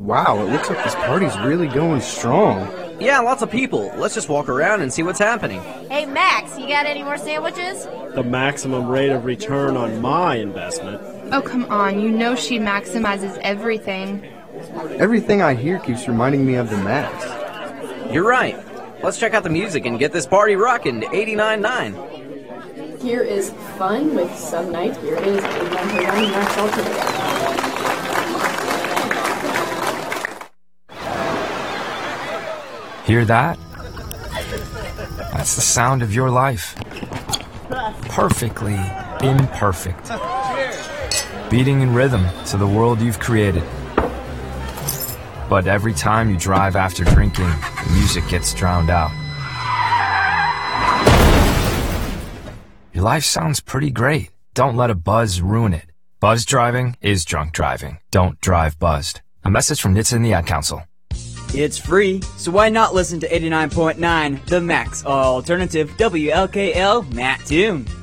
Wow, it looks like this party's really going strong. Yeah, lots of people. Let's just walk around and see what's happening. Hey, Max, you got any more sandwiches? The maximum rate of return on my investment. Oh, come on. You know she maximizes everything. Everything I hear keeps reminding me of the Max. You're right. Let's check out the music and get this party rocking to 89.9. Here is fun with some night. Here is 89.9 Max Alternative. Hear that? That's the sound of your life. Perfectly imperfect. Beating in rhythm to the world you've created. But every time you drive after drinking, the music gets drowned out. Your life sounds pretty great. Don't let a buzz ruin it. Buzz driving is drunk driving. Don't drive buzzed. A message from NHTSA and the Ad Council. It's free, so why not listen to 89.9, the Max Alternative WLKL Matt Tune?